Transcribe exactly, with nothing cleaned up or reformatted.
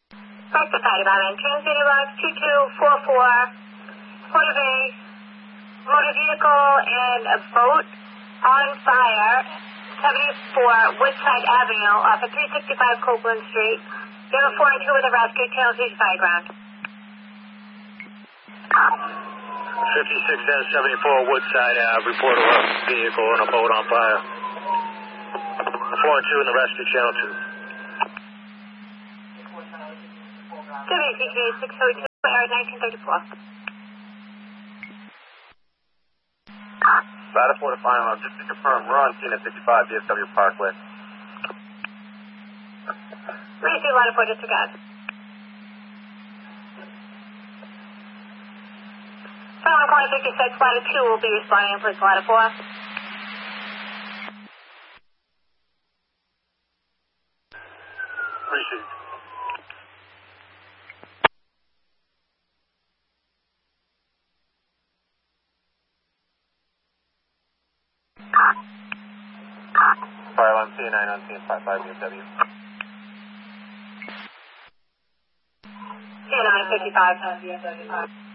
Rectified about it. Transmitting box two two four four, motor base, motor vehicle, and a boat on fire, seventy-four Woodside Avenue, off of three sixty-five Copeland Street. Zero four and two with a rescue, channel three fire ground. fifty-six S seventy-four Woodside Ave, report a vehicle and a boat on fire. four and two in the rescue, channel two. W C G six oh two, air nineteen thirty-four. Lattifour to final, just to confirm, we're on scene at sixty-five D S W Parkway. Receive Lattifour, disregard. Final corner fifty-six, Lattifour two will be responding in place Lattifour. Received. Fire alarm C nine on scene five five D S W. C nine fifty-five.